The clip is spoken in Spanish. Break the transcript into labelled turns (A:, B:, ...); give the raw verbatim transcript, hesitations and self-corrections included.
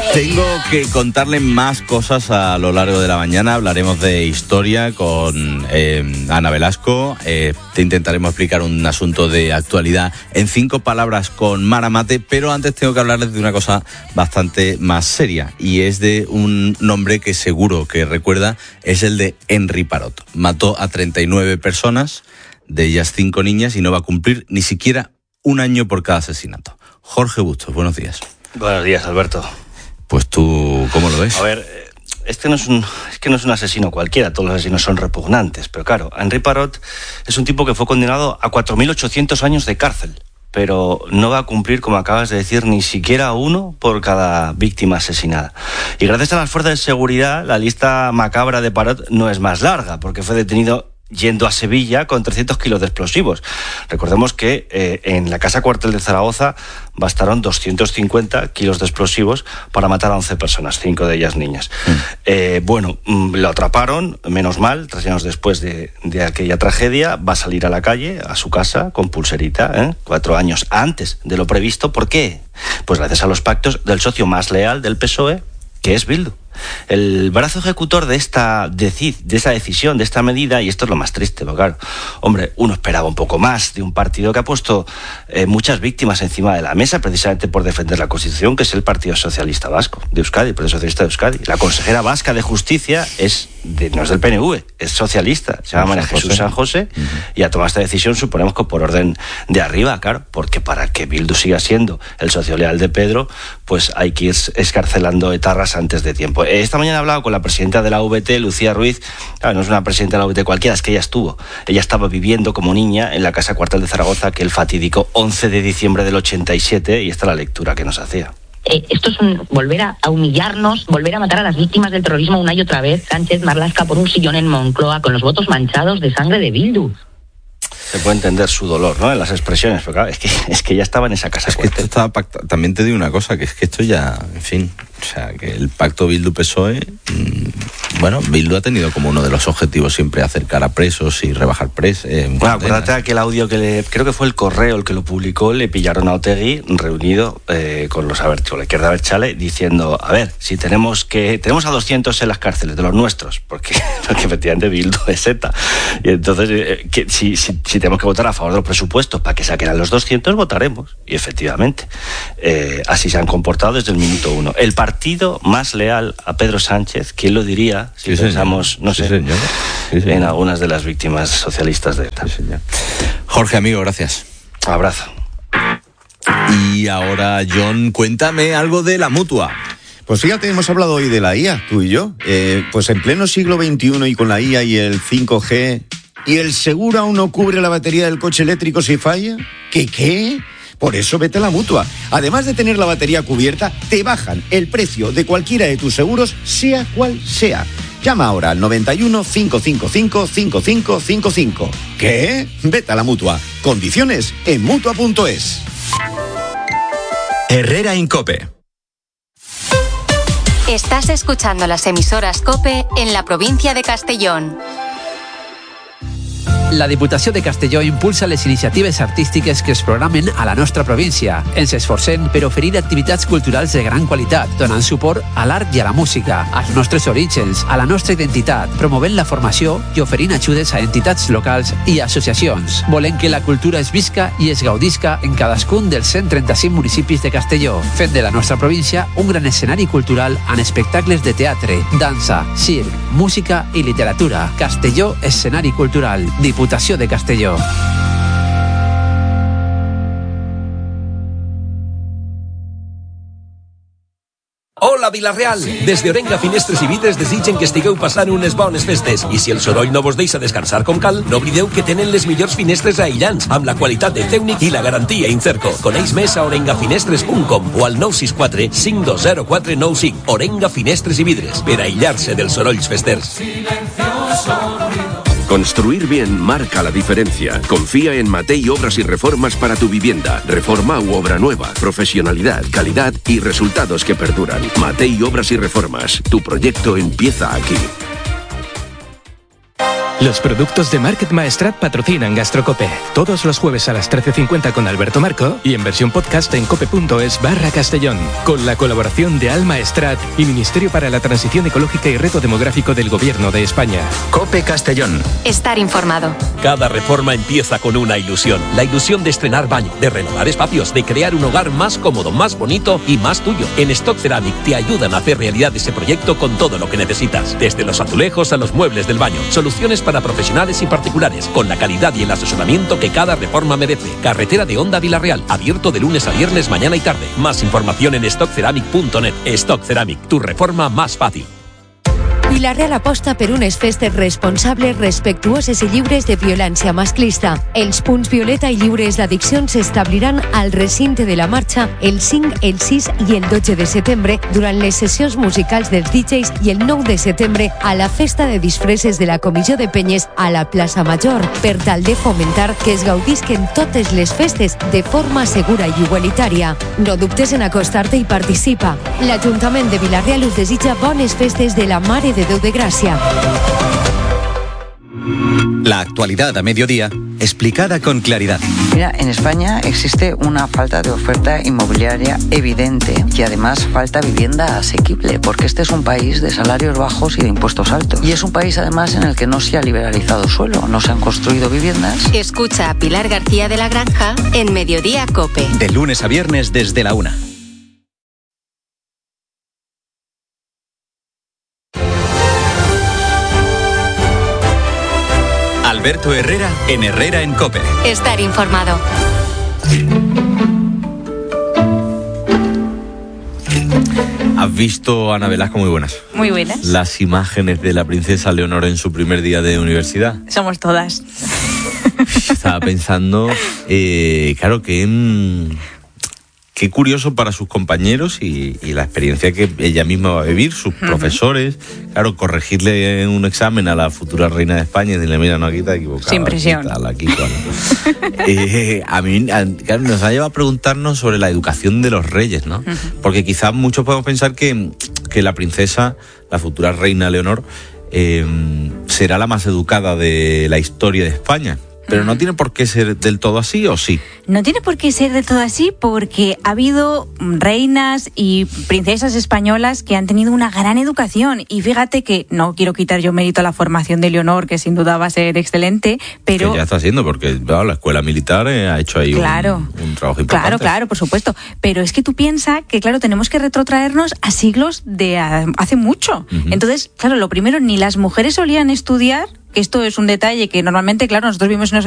A: Tengo que contarle más cosas a lo largo de la mañana. Hablaremos de historia con eh, Ana Velasco. Eh, te intentaremos explicar un asunto de actualidad en cinco palabras con Mara Mate, pero antes tengo que hablarles de una cosa bastante más seria, y es de un nombre que seguro que recuerda, es el de Henry Parot. Mató a treinta y nueve personas, de ellas cinco niñas, y no va a cumplir ni siquiera un año por cada asesinato. Jorge Bustos, buenos días.
B: Buenos días, Alberto.
A: Pues tú, ¿cómo lo ves?
B: A ver, este no es un, es que no es un asesino cualquiera, todos los asesinos son repugnantes, pero claro, Henry Parot es un tipo que fue condenado a cuatro mil ochocientos años de cárcel, pero no va a cumplir, como acabas de decir, ni siquiera uno por cada víctima asesinada. Y gracias a las fuerzas de seguridad, la lista macabra de Parot no es más larga, porque fue detenido yendo a Sevilla con trescientos kilos de explosivos. Recordemos que eh, en la casa cuartel de Zaragoza bastaron doscientos cincuenta kilos de explosivos para matar a once personas, cinco de ellas niñas. Mm. Eh, bueno, lo atraparon, menos mal, tres años después de, de aquella tragedia, va a salir a la calle, a su casa, con pulserita, ¿eh? cuatro años antes de lo previsto. ¿Por qué? Pues gracias a los pactos del socio más leal del P S O E, que es Bildu. El brazo ejecutor de esta, de, de esa decisión, de esta medida, y esto es lo más triste, porque claro, hombre, uno esperaba un poco más de un partido que ha puesto eh, muchas víctimas encima de la mesa precisamente por defender la Constitución, que es el Partido Socialista Vasco de Euskadi, el Partido Socialista de Euskadi. La consejera vasca de Justicia es de, no es del P N V, es socialista, se llama María Jesús San José, uh-huh. y ha tomado esta decisión, suponemos que por orden de arriba, claro, porque para que Bildu siga siendo el socio leal de Pedro, pues hay que ir escarcelando etarras antes de tiempo. Esta mañana he hablado con la presidenta de la U V T, Lucía Ruiz. Claro, no es una presidenta de la U V T cualquiera, es que ella estuvo. Ella estaba viviendo como niña en la casa cuartel de Zaragoza aquel fatídico once de diciembre del ochenta y siete, y esta es la lectura que nos hacía.
C: Eh, esto es un, volver a, a humillarnos, volver a matar a las víctimas del terrorismo una y otra vez. Sánchez Marlaska por un sillón en Moncloa con los votos manchados de sangre de Bildu.
B: Se puede entender su dolor, ¿no? En las expresiones, pero claro, es que, es que ya estaba en esa casa.
A: Es que esto estaba pactado. También te digo una cosa, que es que esto ya, en fin, o sea, que el pacto Bildu-P S O E, mmm, bueno, Bildu ha tenido como uno de los objetivos siempre acercar a presos y rebajar presos. Eh,
B: bueno, acuérdate aquel audio que le, creo que fue el Correo el que lo publicó, le pillaron a Otegi reunido eh, con los Abertzale, la izquierda Abertzale, diciendo, a ver, si tenemos que tenemos a doscientos en las cárceles, de los nuestros, porque, porque efectivamente Bildu es ETA, y entonces, eh, que, si, si, si tenemos que votar a favor de los presupuestos para que saquen a los doscientos, votaremos. Y efectivamente, eh, así se han comportado desde el minuto uno. El partido más leal a Pedro Sánchez, ¿quién lo diría? Si sí, pensamos, señor. no sé, sí, sí, en algunas de las víctimas socialistas de ETA.
A: Sí, Jorge, amigo, gracias.
B: Abrazo.
A: Y ahora, John, cuéntame algo de la Mutua.
D: Pues fíjate, hemos hablado hoy de la I A, tú y yo. Eh, pues en pleno siglo veintiuno y con la I A y el cinco G... ¿Y el seguro aún no cubre la batería del coche eléctrico si falla? ¿Qué qué? Por eso vete a la Mutua. Además de tener la batería cubierta, te bajan el precio de cualquiera de tus seguros, sea cual sea. Llama ahora al noventa y uno, cinco cinco cinco, cinco cinco cinco cinco. ¿Qué? Vete a la Mutua. Condiciones en mutua punto es.
E: Herrera Incope.
F: Estás escuchando las emisoras COPE en la provincia de Castellón.
G: La Diputació de Castelló impulsa les iniciatives artístiques que es programen a la nostra província. Ens esforcem per oferir activitats culturals de gran qualitat, donant suport a l'art i a la música, als nostres orígens, a la nostra identitat, promovent la formació i oferint ajudes a entitats locals i associacions. Volem que la cultura es visca i es gaudisca en cadascun dels cent trenta-cinc municipis de Castelló, fent de la nostra província un gran escenari cultural amb espectacles de teatre, dansa, circ, música i literatura. Castelló, escenari cultural. Diputació de Castelló.
H: Hola, Vila-real! Des d'Orenga Finestres i Vidres desitgen que estigueu passant unes bones festes. I si el soroll no vos deixa descansar com cal, no oblideu que tenen les millors finestres aïllants, amb la qualitat de tècnic i la garantia Incerco. Coneix més a orenga finestres punt com o al nou sis quatre, cinc dos zero quatre nou cinc. Orenga Finestres i Vidres, per aïllar-se dels sorolls festers.
I: Construir bien marca la diferencia. Confía en Matei Obras y Reformas para tu vivienda. Reforma u obra nueva. Profesionalidad, calidad y resultados que perduran. Matei Obras y Reformas. Tu proyecto empieza aquí.
E: Los productos de Market Maestrat patrocinan Gastrocope. Todos los jueves a las trece cincuenta con Alberto Marco y en versión podcast en cope.es barra Castellón. Con la colaboración de Al Maestrat y Ministerio para la Transición Ecológica y Reto Demográfico del Gobierno de España. Cope Castellón.
F: Estar informado.
H: Cada reforma empieza con una ilusión. La ilusión de estrenar baño, de renovar espacios, de crear un hogar más cómodo, más bonito y más tuyo. En Stock Ceramic te ayudan a hacer realidad ese proyecto con todo lo que necesitas. Desde los azulejos a los muebles del baño. Soluciones para profesionales y particulares, con la calidad y el asesoramiento que cada reforma merece. Carretera de Honda Villarreal, abierto de lunes a viernes, mañana y tarde. Más información en stock ceramic punto net. Stock Ceramic, tu reforma más fàcil.
J: Vila-real aposta per unes festes responsables, respectuoses i lliures de violència masclista. Els punts violeta i lliures d'addiccions s'establiran al recinte de la marxa el cinc, el sis i el dotze de setembre durant les sessions musicals dels D Js i el nou de setembre a la festa de disfresses de la Comissió de Penyes a la plaça Major, per tal de fomentar que es gaudisquen totes les festes de forma segura i igualitària. No dubtes en acostar-te i participa. L'Ajuntament de Vila-real us desitja bones festes de la Mare de Déu de Gràcia.
K: La actualidad a mediodía, explicada con claridad.
L: Mira, en España existe una falta de oferta inmobiliaria evidente y además falta vivienda asequible, porque este es un país de salarios bajos y de impuestos altos. Y es un país además en el que no se ha liberalizado suelo, no se han construido viviendas.
F: Escucha a Pilar García de la Granja en Mediodía Cope.
K: De lunes a viernes desde la una. Alberto Herrera en Herrera en Cope.
F: Estar informado.
A: ¿Has visto, Ana Velasco? Muy buenas.
M: Muy buenas.
A: Las imágenes de la princesa Leonor en su primer día de universidad.
M: Somos todas.
A: Estaba pensando, eh, claro que... Mmm, qué curioso para sus compañeros y, y la experiencia que ella misma va a vivir, sus uh-huh. profesores. Claro, corregirle en un examen a la futura reina de España y decirle, mira, no, aquí te has equivocado.
M: Sin presión.
A: Tal, aquí, bueno. eh, a mí a, claro, nos ha llevado a preguntarnos sobre la educación de los reyes, ¿no? Uh-huh. Porque quizás muchos podemos pensar que, que la princesa, la futura reina Leonor, eh, será la más educada de la historia de España. Pero no tiene por qué ser del todo así, ¿o sí?
M: No tiene por qué ser del todo así porque ha habido reinas y princesas españolas que han tenido una gran educación. Y fíjate que no quiero quitar yo mérito a la formación de Leonor, que sin duda va a ser excelente, pero...
A: Que ya está haciendo, porque bueno, la escuela militar eh, ha hecho ahí
M: claro,
A: un, un trabajo importante.
M: Claro, claro, por supuesto. Pero es que tú piensas que, claro, tenemos que retrotraernos a siglos de a, hace mucho. Uh-huh. Entonces, claro, lo primero, ni las mujeres solían estudiar, que esto es un detalle que normalmente, claro, nosotros vivimos en una